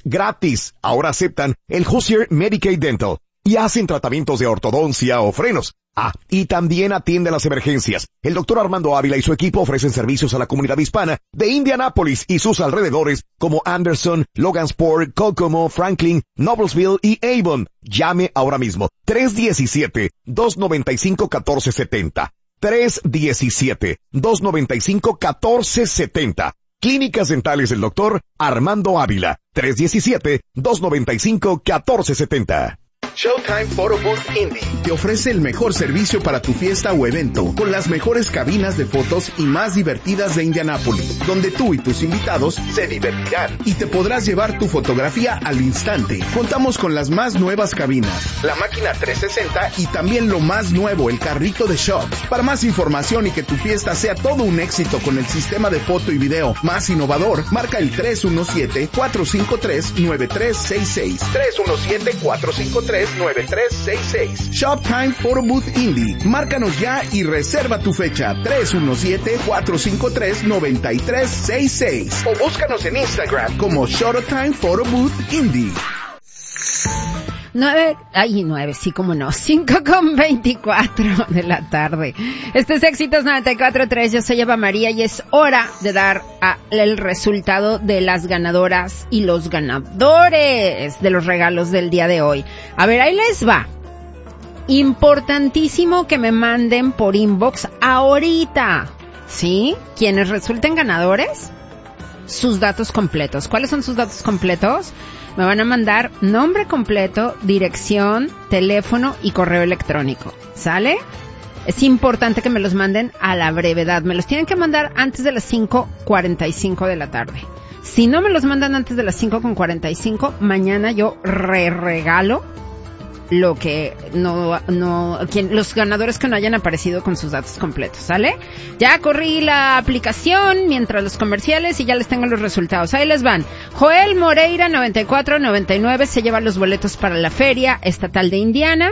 gratis. Ahora aceptan el Hoosier Medicaid Dental y hacen tratamientos de ortodoncia o frenos. Y también atiende las emergencias. El doctor Armando Ávila y su equipo ofrecen servicios a la comunidad hispana de Indianápolis y sus alrededores como Anderson, Logansport, Kokomo, Franklin, Noblesville y Avon. Llame ahora mismo. 317-295-1470. 317-295-1470. Clínicas Dentales del doctor Armando Ávila. 317-295-1470. Showtime Photo Booth Indy te ofrece el mejor servicio para tu fiesta o evento, con las mejores cabinas de fotos y más divertidas de Indianápolis, donde tú y tus invitados se divertirán y te podrás llevar tu fotografía al instante. Contamos con las más nuevas cabinas, la máquina 360 y también lo más nuevo, el carrito de shot. Para más información y que tu fiesta sea todo un éxito con el sistema de foto y video más innovador, marca el 317-453-9366. 317-453-9366. Shoptime Photo Booth Indy. Márcanos ya y reserva tu fecha. 317-453-9366. O búscanos en Instagram como Showtime Photo Booth Indy. 5:24 de la tarde. Este es Éxitos 94.3. Yo soy Eva María y es hora de dar el resultado de las ganadoras y los ganadores de los regalos del día de hoy. A ver, ahí les va. Importantísimo que me manden por inbox ahorita, ¿sí? Quienes resulten ganadores, sus datos completos. ¿Cuáles son sus datos completos? Me van a mandar nombre completo, dirección, teléfono y correo electrónico. ¿Sale? Es importante que me los manden a la brevedad. Me los tienen que mandar antes de las 5:45 de la tarde. Si no me los mandan antes de las 5:45, mañana yo regalo lo que los ganadores que no hayan aparecido con sus datos completos, ¿sale? Ya corrí la aplicación mientras los comerciales y ya les tengo los resultados. Ahí les van. Joel Moreira 9499 se lleva los boletos para la Feria Estatal de Indiana.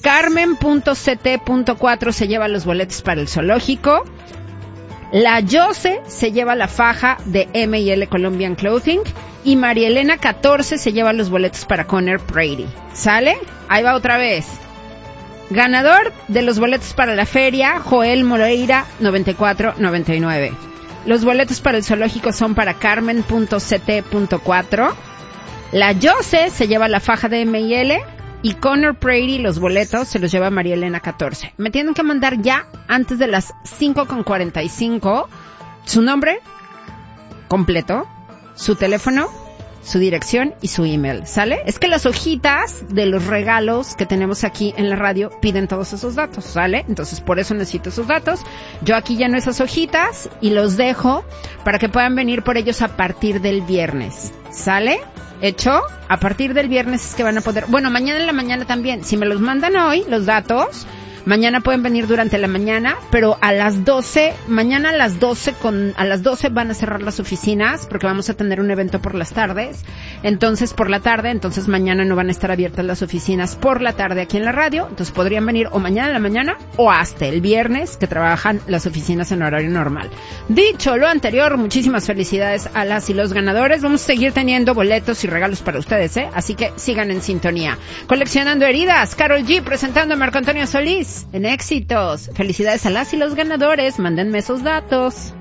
Carmen.ct.4 se lleva los boletos para el zoológico. La Yose se lleva la faja de M&L Colombian Clothing. Y María Elena 14 se lleva los boletos para Conner Brady. ¿Sale? Ahí va otra vez. Ganador de los boletos para la feria, Joel Moreira 9499. Los boletos para el zoológico son para Carmen.ct.4. La Yose se lleva la faja de M&L. Y Conner Brady, los boletos, se los lleva María Elena 14. Me tienen que mandar ya, antes de las 5:45, su nombre completo, su teléfono, su dirección y su email, ¿sale? Es que las hojitas de los regalos que tenemos aquí en la radio piden todos esos datos, ¿sale? Entonces, por eso necesito esos datos. Yo aquí lleno esas hojitas y los dejo para que puedan venir por ellos a partir del viernes, ¿sale? ¿Hecho? A partir del viernes es que van a poder... Bueno, mañana en la mañana también. Si me los mandan hoy, los datos, mañana pueden venir durante la mañana, pero a las 12, mañana a las 12 van a cerrar las oficinas porque vamos a tener un evento por las tardes. Entonces, por la tarde, mañana no van a estar abiertas las oficinas por la tarde aquí en la radio. Entonces podrían venir o mañana en la mañana o hasta el viernes que trabajan las oficinas en horario normal. Dicho lo anterior, muchísimas felicidades a las y los ganadores. Vamos a seguir teniendo boletos y regalos para ustedes, así que sigan en sintonía. Coleccionando heridas, Karol G presentando a Marco Antonio Solís en Éxitos. Felicidades a las y los ganadores. Mándenme esos datos.